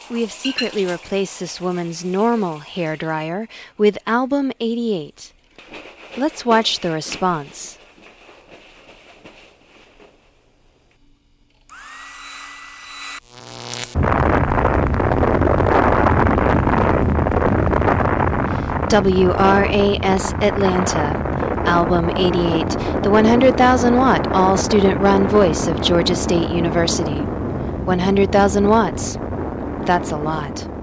We have secretly replaced this woman's normal hair dryer with Album 88. Let's watch the response. WRAS Atlanta, Album 88, the 100,000 watt all-student run voice of Georgia State University. 100,000 watts. That's a lot.